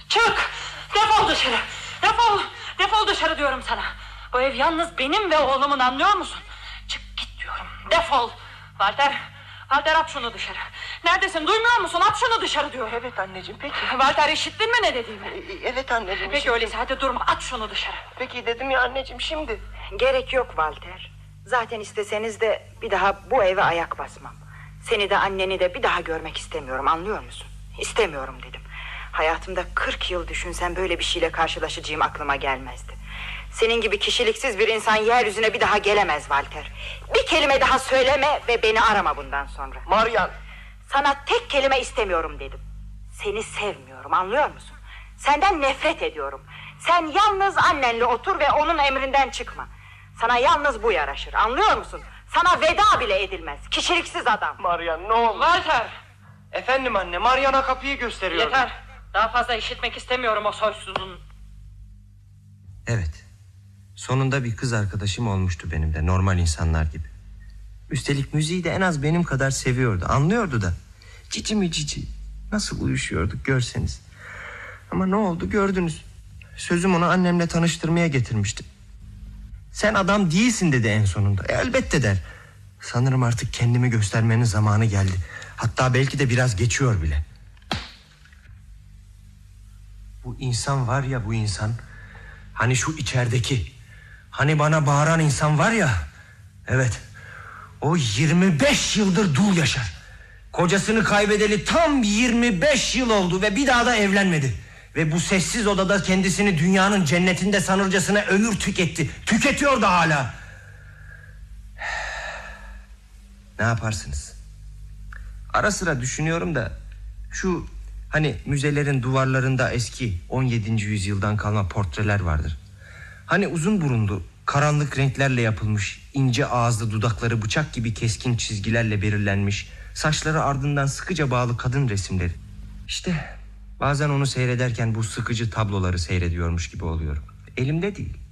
Çık! Defol dışarı! Defol dışarı diyorum sana. Bu ev yalnız benim ve oğlumun, anlıyor musun? Çık git diyorum, defol! Walter at şunu dışarı. Neredesin, duymuyor musun? At şunu dışarı diyor. Evet anneciğim, peki. Walter, işittin mi ne dediğimi? Evet anneciğim. Peki öyleyse hadi durma, at şunu dışarı. Peki dedim ya anneciğim, şimdi. Gerek yok Walter. Zaten isteseniz de bir daha bu eve ayak basmam. Seni de anneni de bir daha görmek istemiyorum, anlıyor musun? İstemiyorum dedim. Hayatımda 40 yıl düşünsem böyle bir şeyle karşılaşacağım aklıma gelmezdi. Senin gibi kişiliksiz bir insan yeryüzüne bir daha gelemez Walter. Bir kelime daha söyleme ve beni arama bundan sonra. Marian. Sana tek kelime istemiyorum dedim. Seni sevmiyorum, anlıyor musun? Senden nefret ediyorum. Sen yalnız annenle otur ve onun emrinden çıkma. Sana yalnız bu yaraşır, anlıyor musun? Sana veda bile edilmez, kişiliksiz adam. Marian, ne olur. Walter! Efendim anne, Marian'a kapıyı gösteriyor. Yeter, daha fazla işitmek istemiyorum o soysuzun. Evet, sonunda bir kız arkadaşım olmuştu benim de, normal insanlar gibi. Üstelik müziği de en az benim kadar seviyordu, anlıyordu da. Cici mi cici, nasıl uyuşuyorduk görseniz. Ama ne oldu gördünüz. Sözüm onu annemle tanıştırmaya getirmiştim. Sen adam değilsin dedi en sonunda. Elbette der. Sanırım artık kendimi göstermenin zamanı geldi. Hatta belki de biraz geçiyor bile. Bu insan var ya, bu insan. Hani şu içerideki, hani bana bağıran insan var ya. Evet, o 25 yıldır dul yaşar. Kocasını kaybedeli tam 25 yıl oldu ve bir daha da evlenmedi. Ve bu sessiz odada kendisini dünyanın cennetinde sanırcasına ömür tüketti. Tüketiyor da hala. Ne yaparsınız? Ara sıra düşünüyorum da şu hani müzelerin duvarlarında eski 17. yüzyıldan kalma portreler vardır. Hani uzun burunlu, karanlık renklerle yapılmış, ince ağızlı, dudakları bıçak gibi keskin çizgilerle belirlenmiş, saçları ardından sıkıca bağlı kadın resimleri. İşte bazen onu seyrederken bu sıkıcı tabloları seyrediyormuş gibi oluyorum. Elimde değil.